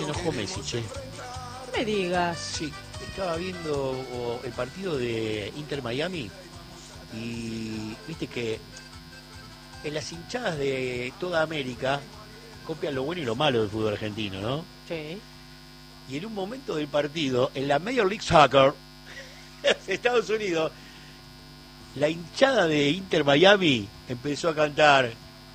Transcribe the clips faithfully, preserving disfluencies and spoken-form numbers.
enojó Messi, che. No me digas. Sí, estaba viendo o, el partido de Inter Miami y viste que en las hinchadas de toda América copian lo bueno y lo malo del fútbol argentino, ¿no? Sí. Y en un momento del partido, en la Major League Soccer de Estados Unidos, la hinchada de Inter Miami empezó a cantar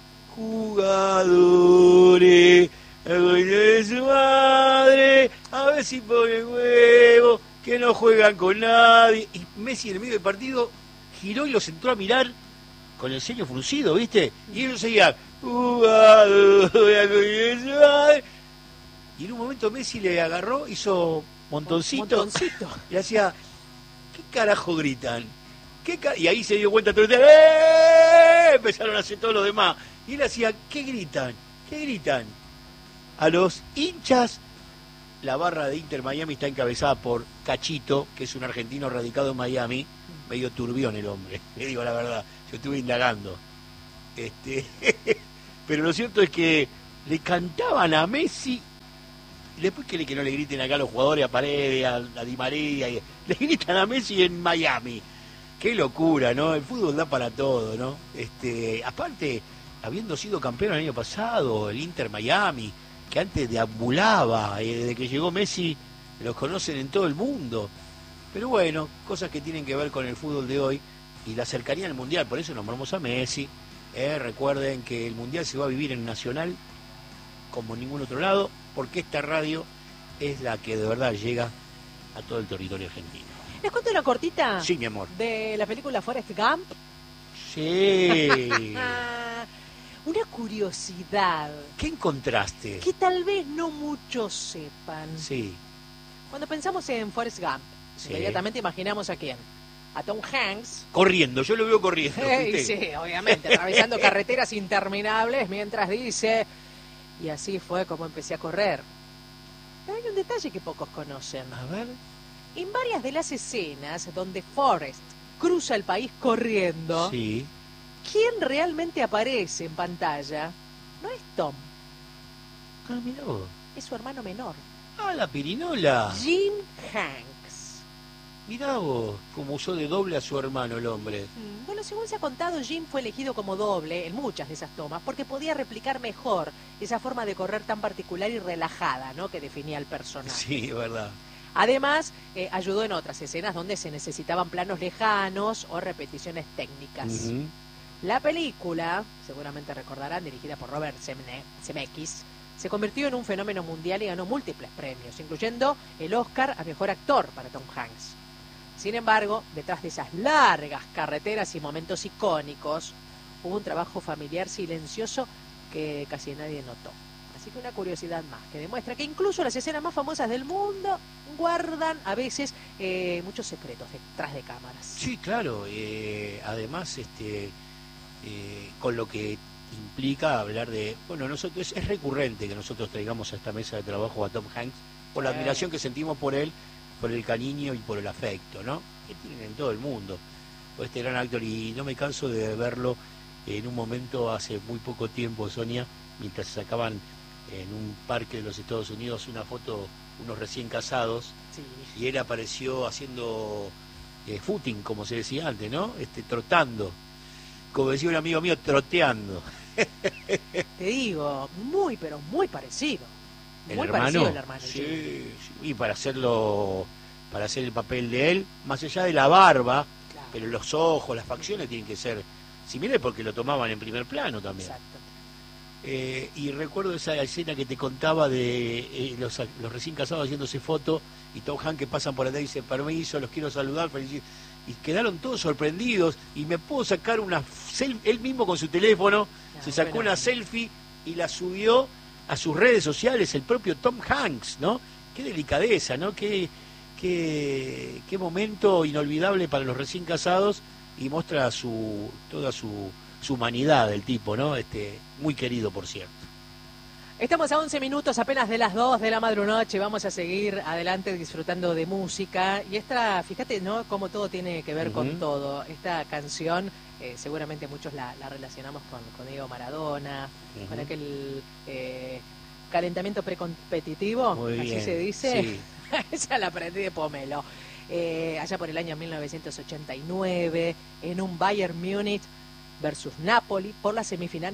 jugadores, de su madre, a ver si ponen huevo, que no juegan con nadie. Y Messi en el medio del partido giró y los entró a mirar con el ceño fruncido, ¿viste? Y ellos seguían jugadores, de su madre. Y en un momento Messi le agarró, hizo montoncito, montoncito. y hacía, ¿qué carajo gritan? ¿Qué ca-? Y ahí se dio cuenta todo el tiempo, ¡eh! Empezaron a hacer todos los demás. Y él hacía, ¿qué gritan? ¿Qué gritan? A los hinchas, la barra de Inter Miami está encabezada por Cachito, que es un argentino radicado en Miami, medio turbión el hombre, le digo la verdad, yo estuve indagando. Este, pero lo cierto es que le cantaban a Messi, después que, le, que no le griten acá a los jugadores, a Paredes, a, a Di María, y, le gritan a Messi en Miami. Qué locura, ¿no? El fútbol da para todo, ¿no? Este, aparte, habiendo sido campeón el año pasado, el Inter Miami, que antes deambulaba, eh, desde que llegó Messi, los conocen en todo el mundo. Pero bueno, cosas que tienen que ver con el fútbol de hoy y la cercanía al Mundial, por eso nombramos a Messi. Eh, recuerden que el Mundial se va a vivir en Nacional como en ningún otro lado, porque esta radio es la que de verdad llega a todo el territorio argentino. ¿Les cuento una cortita? Sí, mi amor. De la película Forrest Gump. Sí. Una curiosidad. ¿Qué encontraste? Que tal vez no muchos sepan. Sí. Cuando pensamos en Forrest Gump, Sí. inmediatamente imaginamos a quién. A Tom Hanks. Corriendo, yo lo veo corriendo. Hey, sí, obviamente, atravesando carreteras interminables mientras dice, y así fue como empecé a correr. Pero hay un detalle que pocos conocen. A ver. En varias de las escenas donde Forrest cruza el país corriendo, Sí. ¿quién realmente aparece en pantalla? No es Tom, Ah, mirá vos. es su hermano menor, Ah, la pirinola. Jim Hanks. Mirá vos, como usó de doble a su hermano el hombre. Mm, Bueno, según se ha contado, Jim fue elegido como doble en muchas de esas tomas porque podía replicar mejor esa forma de correr tan particular y relajada, ¿no?, que definía al personaje. Sí, es verdad. Además, eh, ayudó en otras escenas donde se necesitaban planos lejanos o repeticiones técnicas. Ujú. La película, seguramente recordarán, dirigida por Robert Zemne- Zemeckis, se convirtió en un fenómeno mundial y ganó múltiples premios, incluyendo el Oscar a Mejor Actor para Tom Hanks. Sin embargo, detrás de esas largas carreteras y momentos icónicos, hubo un trabajo familiar silencioso que casi nadie notó. Así que una curiosidad más, que demuestra que incluso las escenas más famosas del mundo guardan a veces eh, muchos secretos detrás de cámaras. Sí, claro. Eh, además, este, eh, con lo que implica hablar de... Bueno, nosotros es, es recurrente que nosotros traigamos a esta mesa de trabajo a Tom Hanks por la Sí. admiración que sentimos por él, por el cariño y por el afecto, ¿no? Que tienen en todo el mundo. Por este gran actor, y no me canso de verlo en un momento hace muy poco tiempo, Sonia, mientras se sacaban en un parque de los Estados Unidos una foto, unos recién casados, Sí. y él apareció haciendo eh, footing, como se decía antes, ¿no? Este, trotando, como decía un amigo mío, troteando. Te digo, muy pero muy parecido. El muy hermano, parecido el hermano. sí, Jim. sí, y para hacerlo, para hacer el papel de él, más allá de la barba, Claro. pero los ojos, las facciones tienen que ser similares porque lo tomaban en primer plano también. Exacto. Eh, y recuerdo esa escena que te contaba de eh, los, los recién casados haciéndose foto y Tom Hanks que pasan por allá y dice permiso, los quiero saludar, felici-". Y quedaron todos sorprendidos y me pudo sacar una selfie, él mismo con su teléfono, No, se sacó bueno. una selfie y la subió a sus redes sociales, el propio Tom Hanks, ¿no? Qué delicadeza, ¿no? Qué, qué, qué momento inolvidable para los recién casados y muestra su toda su, su humanidad del tipo, ¿no? Este, muy querido, por cierto. Estamos a once minutos apenas de las dos de la madrugada. Vamos a seguir adelante disfrutando de música. Y esta, fíjate, ¿no?, cómo todo tiene que ver Uh-huh. con todo. Esta canción, eh, seguramente muchos la, la relacionamos con, con Diego Maradona, Uh-huh. con aquel eh, calentamiento precompetitivo, Muy así bien, se dice. sí. Esa la aprendí de Pomelo. Eh, allá por el año mil novecientos ochenta y nueve, en un Bayern Múnich versus Napoli por las semifinales